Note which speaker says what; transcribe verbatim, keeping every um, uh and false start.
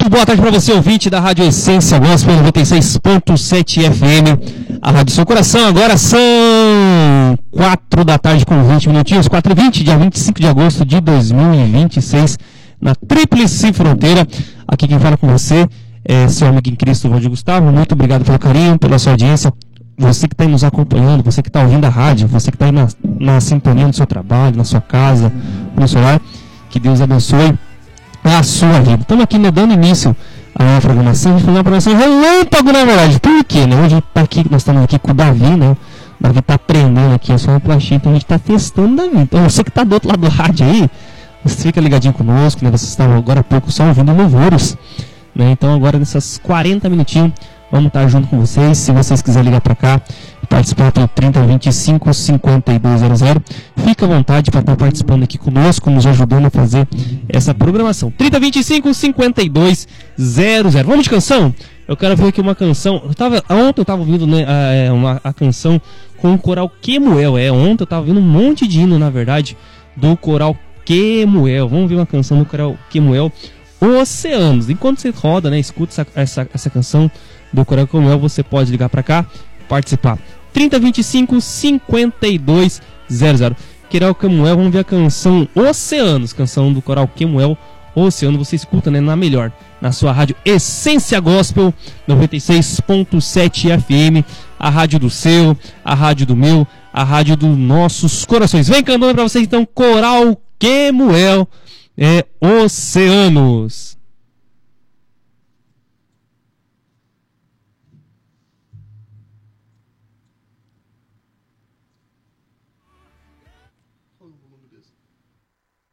Speaker 1: Boa tarde para você, ouvinte da Rádio Essência Gospel noventa e seis ponto sete F M, a Rádio do Seu Coração. Agora são quatro da tarde com vinte minutinhos, quatro e vinte, dia vinte e cinco de agosto de dois mil e vinte e seis, na Tríplice Fronteira. Aqui quem fala com você é seu amigo em Cristo, Valdir Gustavo. Muito obrigado pelo carinho, pela sua audiência. Você que está nos acompanhando, você que está ouvindo a rádio, você que está aí na, na sintonia do seu trabalho, na sua casa, no seu lar, que Deus abençoe a sua vida. Estamos aqui, né, dando início a uma programação, a gente faz uma programação relâmpago, na verdade. Por quê, né? Hoje tá aqui, nós estamos aqui com o Davi, né? O Davi está aprendendo aqui a sua plastia, então a gente está testando o Davi. Então você que está do outro lado do rádio aí, você fica ligadinho conosco, né? Você estava agora há pouco só ouvindo louvores, né? Então agora nessas quarenta minutinhos, vamos estar junto com vocês. Se vocês quiserem ligar para cá, participar pelo trinta, vinte e cinco, cinquenta e dois zero zero, fica à vontade para estar participando aqui conosco, nos ajudando a fazer essa programação. trinta, vinte e cinco, cinquenta e dois zero zero. Vamos de canção? Eu quero ver aqui uma canção. Eu tava, ontem eu estava ouvindo, né, a, uma, a canção com o coral Quemuel. É, ontem eu estava ouvindo um monte de hino, na verdade, do coral Quemuel. Vamos ver uma canção do coral Quemuel, Oceanos. Enquanto você roda, né, escuta essa, essa, essa canção do coral Quemuel, você pode ligar para cá, participar. trinta, vinte e cinco, cinquenta e dois zero zero. Coral Quemuel, vamos ver a canção Oceanos, canção do coral Quemuel, Oceano. Você escuta, né, na melhor, na sua rádio Essência Gospel noventa e seis ponto sete F M, a rádio do seu, a rádio do meu, a rádio dos nossos corações. Vem cantando para vocês então, coral Quemuel, é Oceanos.